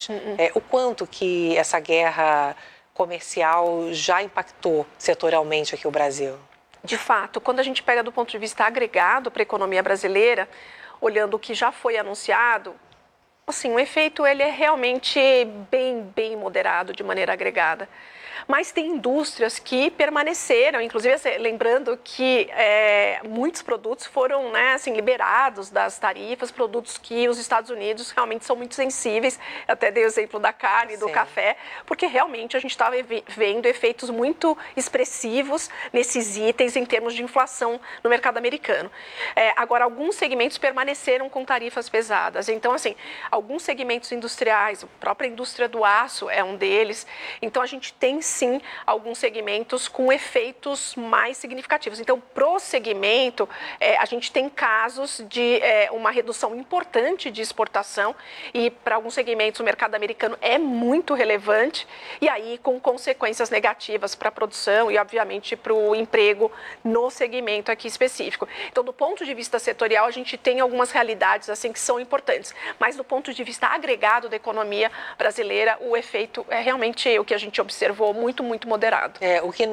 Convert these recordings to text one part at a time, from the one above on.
O quanto que essa guerra comercial já impactou setorialmente aqui o Brasil? De fato, quando a gente pega do ponto de vista agregado para a economia brasileira, olhando o que já foi anunciado, assim, o efeito ele é realmente bem moderado de maneira agregada. Mas tem indústrias que permaneceram, inclusive lembrando que muitos produtos foram, né, assim, liberados das tarifas, produtos que os Estados Unidos realmente são muito sensíveis. Eu até dei o exemplo da carne, do café, porque realmente a gente estava vendo efeitos muito expressivos nesses itens em termos de inflação no mercado americano. Agora, alguns segmentos permaneceram com tarifas pesadas. Então, assim, alguns segmentos industriais, a própria indústria do aço é um deles. Então, a gente tem sim alguns segmentos com efeitos mais significativos. Então, pro segmento, a gente tem casos de uma redução importante de exportação e para alguns segmentos o mercado americano é muito relevante e aí com consequências negativas para a produção e, obviamente, para o emprego no segmento aqui específico. Então, do ponto de vista setorial, a gente tem algumas realidades assim que são importantes, mas do ponto de vista agregado da economia brasileira, o efeito é realmente o que a gente observou muito moderado. O que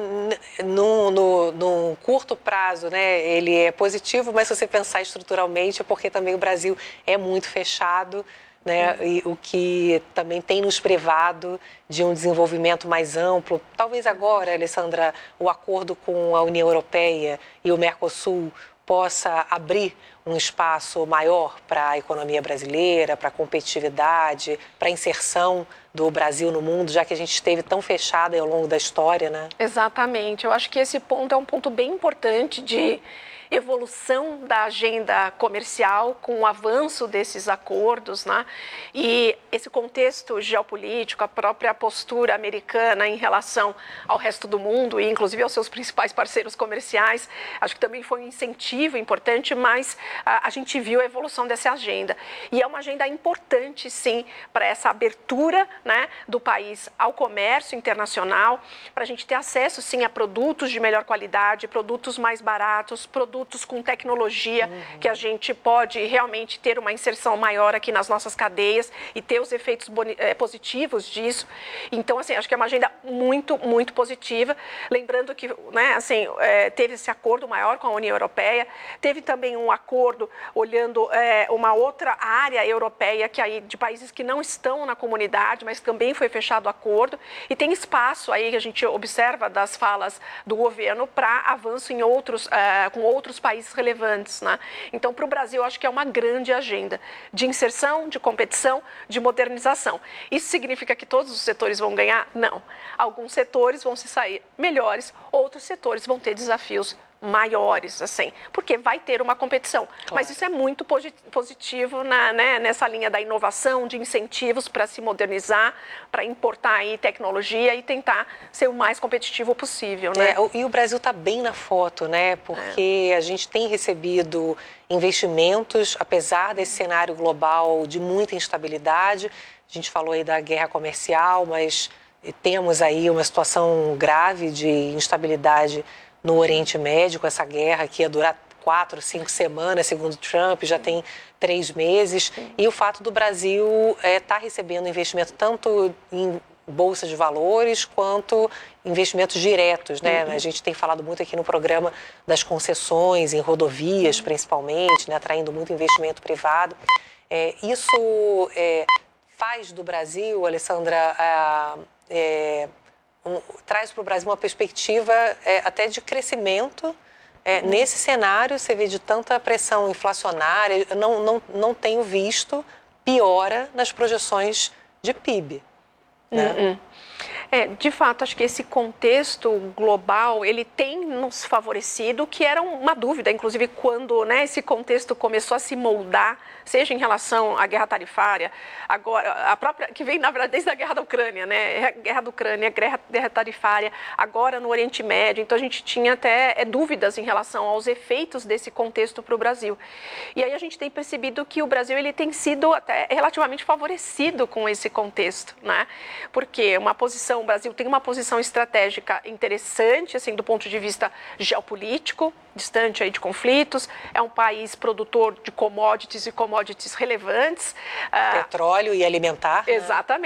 no curto prazo, né, ele é positivo, mas se você pensar estruturalmente é porque também o Brasil é muito fechado, né, e o que também tem nos privado de um desenvolvimento mais amplo. Talvez agora, Alessandra, o acordo com a União Europeia e o Mercosul possa abrir um espaço maior para a economia brasileira, para a competitividade, para a inserção do Brasil no mundo, já que a gente esteve tão fechada ao longo da história, né? Exatamente. Eu acho que esse ponto é um ponto bem importante de evolução da agenda comercial com o avanço desses acordos, né? E esse contexto geopolítico, a própria postura americana em relação ao resto do mundo e inclusive aos seus principais parceiros comerciais, acho que também foi um incentivo importante, mas a gente viu a evolução dessa agenda. E é uma agenda importante, sim, para essa abertura, né, do país ao comércio internacional, para a gente ter acesso, sim, a produtos de melhor qualidade, produtos mais baratos, produtos com tecnologia, que a gente pode realmente ter uma inserção maior aqui nas nossas cadeias e ter os efeitos positivos disso. Então, assim, acho que é uma agenda muito positiva. Lembrando que, né, assim, teve esse acordo maior com a União Europeia, teve também um acordo olhando uma outra área europeia, que aí de países que não estão na comunidade, mas também foi fechado o acordo, e tem espaço aí que a gente observa das falas do governo para avanço em com outros países relevantes, né? Então, para o Brasil, acho que é uma grande agenda de inserção, de competição, de modernização. Isso significa que todos os setores vão ganhar? Não. Alguns setores vão se sair melhores, outros setores vão ter desafios maiores, assim, porque vai ter uma competição. Claro. Mas isso é muito positivo nessa linha da inovação, de incentivos para se modernizar, para importar aí tecnologia e tentar ser o mais competitivo possível, né? E o Brasil está bem na foto, né? Porque a gente tem recebido investimentos, apesar desse cenário global de muita instabilidade. A gente falou aí da guerra comercial, mas temos aí uma situação grave de instabilidade no Oriente Médio, com essa guerra que ia durar 4, 5 semanas, segundo Trump, já tem 3 meses. E o fato do Brasil estar recebendo investimento tanto em bolsa de valores quanto investimentos diretos, né? A gente tem falado muito aqui no programa das concessões em rodovias, principalmente, né? Atraindo muito investimento privado. Isso faz do Brasil, Alessandra, traz para o Brasil uma perspectiva até de crescimento. Nesse cenário, você vê de tanta pressão inflacionária, eu não tenho visto piora nas projeções de PIB. Né? De fato, acho que esse contexto global, ele tem nos favorecido, que era uma dúvida, inclusive quando, né, esse contexto começou a se moldar, seja em relação à guerra tarifária, agora, a própria, que vem, na verdade, desde a guerra da Ucrânia, né, guerra da Ucrânia, guerra tarifária, agora no Oriente Médio, então a gente tinha até dúvidas em relação aos efeitos desse contexto para o Brasil. E aí a gente tem percebido que o Brasil, ele tem sido até relativamente favorecido com esse contexto, né, porque o Brasil tem uma posição estratégica interessante, assim, do ponto de vista geopolítico, distante aí de conflitos, é um país produtor de commodities e commodities relevantes. Petróleo e alimentar. Exatamente.